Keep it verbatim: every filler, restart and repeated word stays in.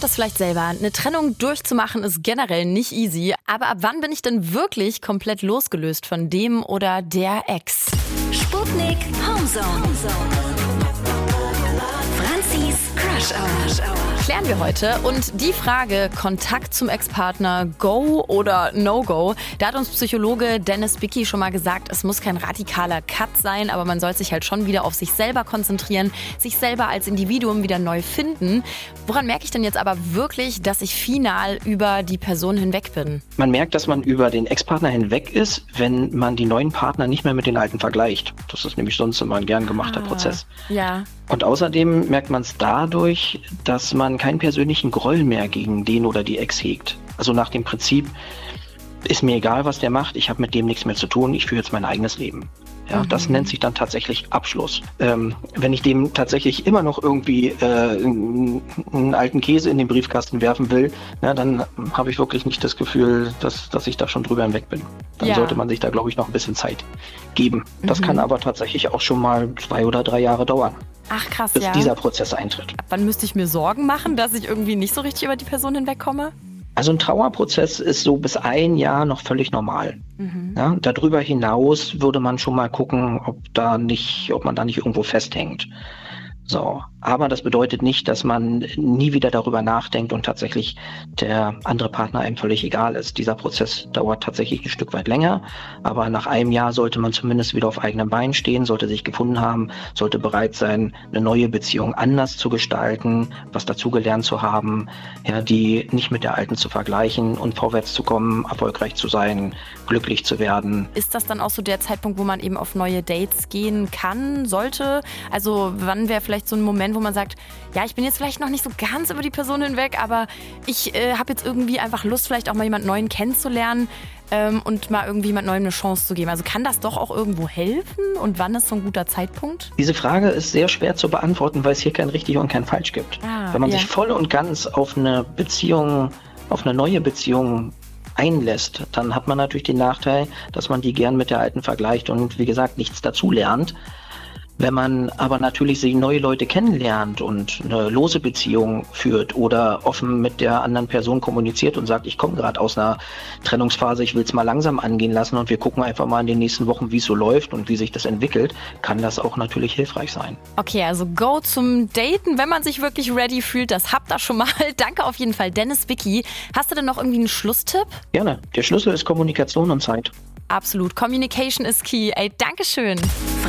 kennt das vielleicht selber. Eine Trennung durchzumachen ist generell nicht easy. Aber ab wann bin ich denn wirklich komplett losgelöst von dem oder der Ex? Sputnik Homezone. Franzis Crush Hour. Klären wir heute. Und die Frage, Kontakt zum Ex-Partner, Go oder No-Go, da hat uns Psychologe Dennis Bicki schon mal gesagt, es muss kein radikaler Cut sein, aber man soll sich halt schon wieder auf sich selber konzentrieren, sich selber als Individuum wieder neu finden. Woran merke ich denn jetzt aber wirklich, dass ich final über die Person hinweg bin? Man merkt, dass man über den Ex-Partner hinweg ist, wenn man die neuen Partner nicht mehr mit den alten vergleicht. Das ist nämlich sonst immer ein gern gemachter ah, Prozess. Ja. Und außerdem merkt man es dadurch, dass man keinen persönlichen Groll mehr gegen den oder die Ex hegt. Also nach dem Prinzip, ist mir egal, was der macht, ich habe mit dem nichts mehr zu tun, ich führe jetzt mein eigenes Leben. Ja, mhm. Das nennt sich dann tatsächlich Abschluss. Ähm, wenn ich dem tatsächlich immer noch irgendwie äh, einen alten Käse in den Briefkasten werfen will, na, dann habe ich wirklich nicht das Gefühl, dass, dass ich da schon drüber hinweg bin. Dann ja. sollte man sich da, glaube ich, noch ein bisschen Zeit geben. Das mhm. kann aber tatsächlich auch schon mal zwei oder drei Jahre dauern. Ach krass, bis ja. dieser Prozess eintritt. Ab wann müsste ich mir Sorgen machen, dass ich irgendwie nicht so richtig über die Person hinwegkomme? Also ein Trauerprozess ist so bis ein Jahr noch völlig normal. Mhm. Ja, darüber hinaus würde man schon mal gucken, ob da nicht, ob man da nicht irgendwo festhängt. So, aber das bedeutet nicht, dass man nie wieder darüber nachdenkt und tatsächlich der andere Partner einem völlig egal ist. Dieser Prozess dauert tatsächlich ein Stück weit länger, aber nach einem Jahr sollte man zumindest wieder auf eigenen Beinen stehen, sollte sich gefunden haben, sollte bereit sein, eine neue Beziehung anders zu gestalten, was dazugelernt zu haben, ja, die nicht mit der alten zu vergleichen und vorwärts zu kommen, erfolgreich zu sein, glücklich zu werden. Ist das dann auch so der Zeitpunkt, wo man eben auf neue Dates gehen kann, sollte? Also wann wäre vielleicht so ein Moment, wo man sagt, ja, ich bin jetzt vielleicht noch nicht so ganz über die Person hinweg, aber ich äh, habe jetzt irgendwie einfach Lust, vielleicht auch mal jemand Neuen kennenzulernen ähm, und mal irgendwie jemand Neuem eine Chance zu geben. Also kann das doch auch irgendwo helfen? Und wann ist so ein guter Zeitpunkt? Diese Frage ist sehr schwer zu beantworten, weil es hier kein richtig und kein falsch gibt. Ah, Wenn man ja. sich voll und ganz auf eine Beziehung, auf eine neue Beziehung einlässt, dann hat man natürlich den Nachteil, dass man die gern mit der alten vergleicht und wie gesagt nichts dazu lernt. Wenn man aber natürlich sich neue Leute kennenlernt und eine lose Beziehung führt oder offen mit der anderen Person kommuniziert und sagt, ich komme gerade aus einer Trennungsphase, ich will es mal langsam angehen lassen und wir gucken einfach mal in den nächsten Wochen, wie es so läuft und wie sich das entwickelt, kann das auch natürlich hilfreich sein. Okay, also go zum Daten, wenn man sich wirklich ready fühlt, das habt ihr schon mal. Danke auf jeden Fall, Dennis Bicki. Hast du denn noch irgendwie einen Schlusstipp? Gerne. Der Schlüssel ist Kommunikation und Zeit. Absolut. Communication is key. Ey, Dankeschön.